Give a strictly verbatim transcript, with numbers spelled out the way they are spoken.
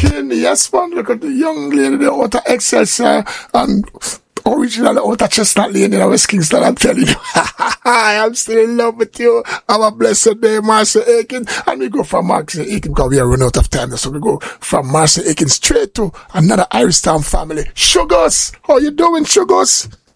King, yes, man. Look at the young lady there out of Excelsior and originally out of Chestnut Lane in West Kingston, I'm telling you. I am still in love with you. Have a blessed day, Marcia Aiken. And we go from Marcia Aiken because we are running out of time. So we go from Marcia Aiken straight to another Irish Town family. Sugars. How you doing, Sugars?